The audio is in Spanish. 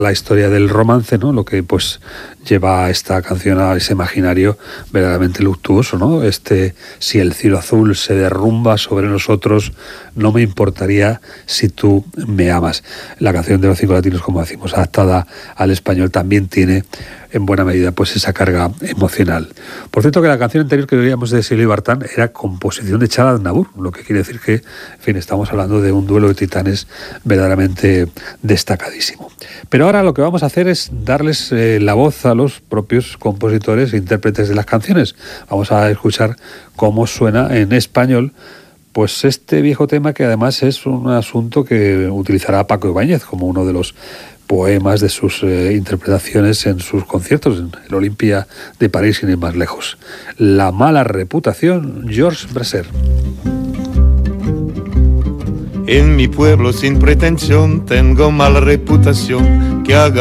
la historia del romance, ¿no? Lo que pues lleva a esta canción a ese imaginario verdaderamente luctuoso, ¿no? Si el cielo azul se derrumba sobre nosotros, no me importaría si tú me amas. La canción de Los Cinco Latinos, como decimos, adaptada al español, también tiene en buena medida pues esa carga emocional. Por cierto, que la canción anterior que oíamos de Silvio Bartán era composición de Chad Aznavour, lo que quiere decir que, en fin, estamos hablando de un duelo de titanes verdaderamente destacadísimo. Pero ahora lo que vamos a hacer es darles la voz a los propios compositores e intérpretes de las canciones. Vamos a escuchar cómo suena en español pues este viejo tema, que además es un asunto que utilizará Paco Ibáñez como uno de los poemas de sus interpretaciones en sus conciertos en el Olympia de París, sin ir más lejos. La mala reputación, Georges Brassens. En mi pueblo sin pretensión tengo mala reputación, que haga